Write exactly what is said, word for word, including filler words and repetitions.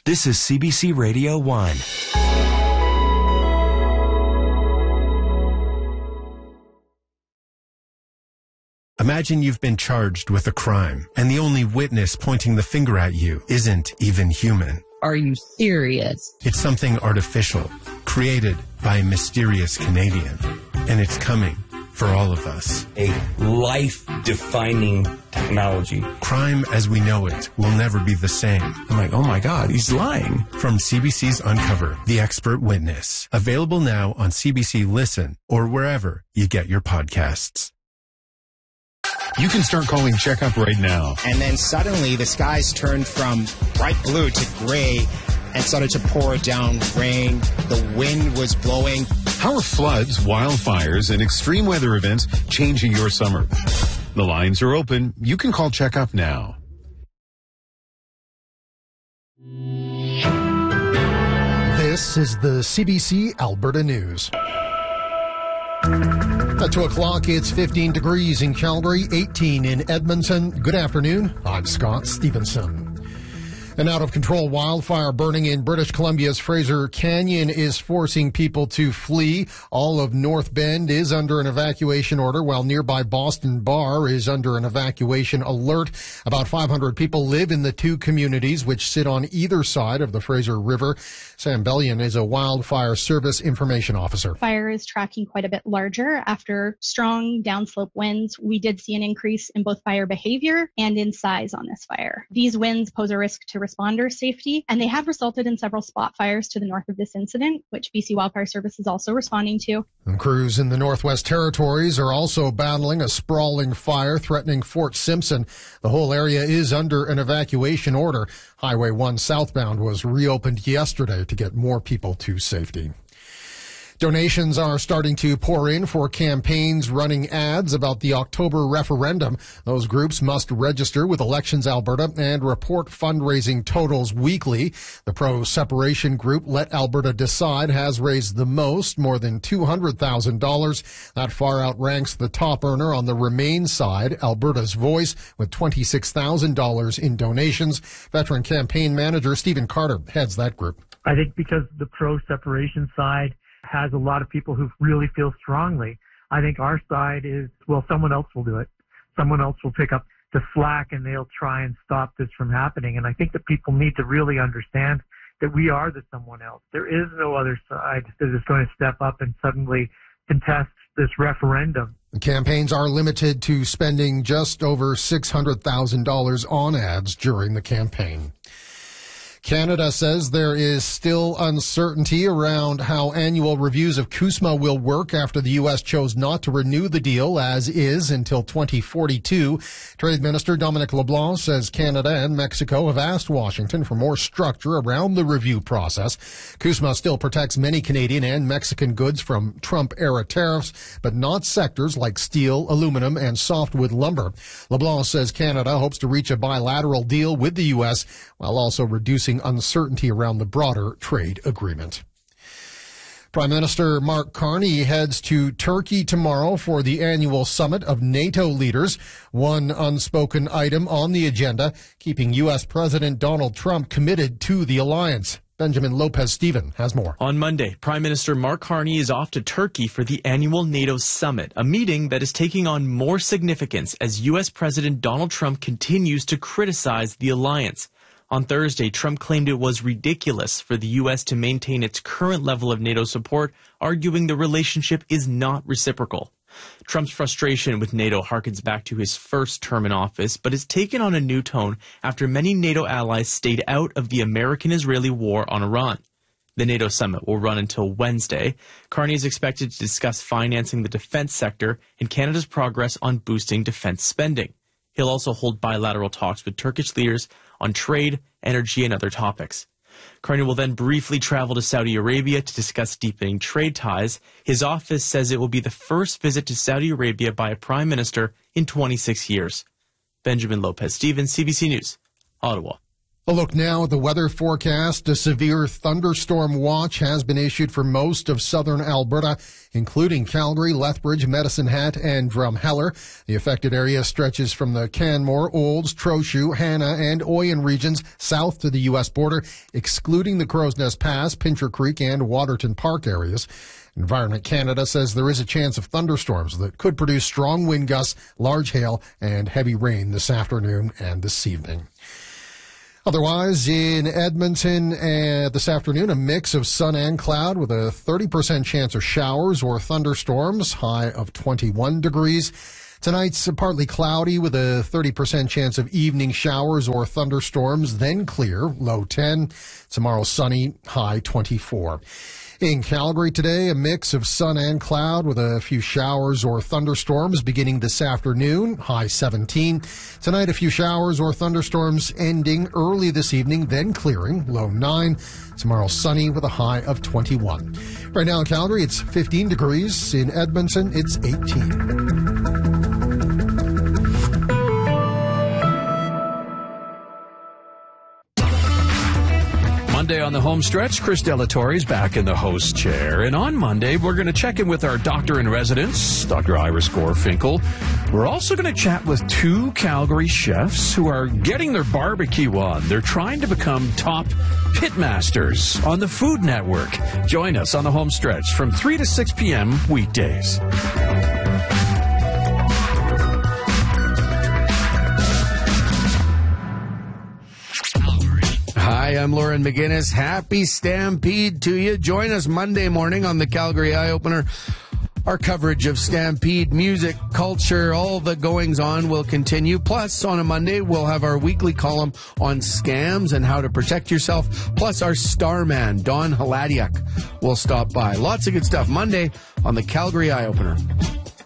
This is C B C Radio one. Imagine you've been charged with a crime, and the only witness pointing the finger at you isn't even human. Are you serious? It's something artificial, created by a mysterious Canadian, and it's coming for all of us. A life-defining technology. Crime as we know it will never be the same. I'm like, oh my God, he's lying. From C B C's Uncover, The Expert Witness. Available now on C B C Listen or wherever you get your podcasts. You can start calling Checkup right now. And then suddenly the skies turned from bright blue to gray and started to pour down rain. The wind was blowing. How are floods, wildfires, and extreme weather events changing your summer? The lines are open. You can call Checkup now. This is the C B C Alberta News. At two o'clock, it's fifteen degrees in Calgary, eighteen in Edmonton. Good afternoon. I'm Scott Stevenson. An out-of-control wildfire burning in British Columbia's Fraser Canyon is forcing people to flee. All of North Bend is under an evacuation order, while nearby Boston Bar is under an evacuation alert. About five hundred people live in the two communities, which sit on either side of the Fraser River. Sam Bellion is a wildfire service information officer. Fire is tracking quite a bit larger. After strong downslope winds, we did see an increase in both fire behavior and in size on this fire. These winds pose a risk to responder safety, and they have resulted in several spot fires to the north of this incident, which B C Wildfire Service is also responding to. And crews in the Northwest Territories are also battling a sprawling fire threatening Fort Simpson. The whole area is under an evacuation order. Highway one southbound was reopened yesterday to get more people to safety. Donations are starting to pour in for campaigns running ads about the October referendum. Those groups must register with Elections Alberta and report fundraising totals weekly. The pro-separation group Let Alberta Decide has raised the most, more than two hundred thousand dollars. That far outranks the top earner on the Remain side, Alberta's Voice, with twenty-six thousand dollars in donations. Veteran campaign manager Stephen Carter heads that group. I think because the pro-separation side has a lot of people who really feel strongly. I think our side is, well, someone else will do it. Someone else will pick up the slack and they'll try and stop this from happening. And I think that people need to really understand that we are the someone else. There is no other side that is going to step up and suddenly contest this referendum. The campaigns are limited to spending just over six hundred thousand dollars on ads during the campaign. Canada says there is still uncertainty around how annual reviews of CUSMA will work after the U S chose not to renew the deal as is until twenty forty-two. Trade Minister Dominic LeBlanc says Canada and Mexico have asked Washington for more structure around the review process. CUSMA still protects many Canadian and Mexican goods from Trump-era tariffs, but not sectors like steel, aluminum, and softwood lumber. LeBlanc says Canada hopes to reach a bilateral deal with the U S while also reducing uncertainty around the broader trade agreement. Prime Minister Mark Carney heads to Turkey tomorrow for the annual summit of NATO leaders. One unspoken item on the agenda, keeping U S President Donald Trump committed to the alliance. Benjamin Lopez-Steven has more. On Monday, Prime Minister Mark Carney is off to Turkey for the annual NATO summit, a meeting that is taking on more significance as U S President Donald Trump continues to criticize the alliance. On Thursday, Trump claimed it was ridiculous for the U S to maintain its current level of NATO support, arguing the relationship is not reciprocal. Trump's frustration with NATO harkens back to his first term in office, but has taken on a new tone after many NATO allies stayed out of the American-Israeli war on Iran. The NATO summit will run until Wednesday. Carney is expected to discuss financing the defense sector and Canada's progress on boosting defense spending. He'll also hold bilateral talks with Turkish leaders on trade, energy, and other topics. Carney will then briefly travel to Saudi Arabia to discuss deepening trade ties. His office says it will be the first visit to Saudi Arabia by a prime minister in twenty-six years. Benjamin Lopez-Steven, C B C News, Ottawa. A look now at the weather forecast. A severe thunderstorm watch has been issued for most of southern Alberta, including Calgary, Lethbridge, Medicine Hat, and Drumheller. The affected area stretches from the Canmore, Olds, Trochu, Hanna, and Oyen regions south to the U S border, excluding the Crow's Nest Pass, Pincher Creek, and Waterton Park areas. Environment Canada says there is a chance of thunderstorms that could produce strong wind gusts, large hail, and heavy rain this afternoon and this evening. Otherwise, in Edmonton uh, this afternoon, a mix of sun and cloud with a thirty percent chance of showers or thunderstorms, high of twenty-one degrees. Tonight's partly cloudy with a thirty percent chance of evening showers or thunderstorms, then clear, low ten. Tomorrow, sunny, high twenty-four. In Calgary today, a mix of sun and cloud with a few showers or thunderstorms beginning this afternoon, high seventeen. Tonight, a few showers or thunderstorms ending early this evening, then clearing, low nine. Tomorrow, sunny with a high of twenty-one. Right now in Calgary, it's fifteen degrees. In Edmonton, it's eighteen. Monday on the home stretch, Chris Delatorre is back in the host chair. And on Monday, we're going to check in with our doctor in residence, Doctor Iris Gorfinkel. We're also going to chat with two Calgary chefs who are getting their barbecue on. They're trying to become top pitmasters on the Food Network. Join us on the home stretch from three to six p.m. weekdays. Hi, I'm Lauren McGinnis. Happy Stampede to you. Join us Monday morning on the Calgary Eye Opener. Our coverage of Stampede music, culture, all the goings-on will continue. Plus, on a Monday, we'll have our weekly column on scams and how to protect yourself. Plus, our star man, Don Haladiak, will stop by. Lots of good stuff Monday on the Calgary Eye Opener.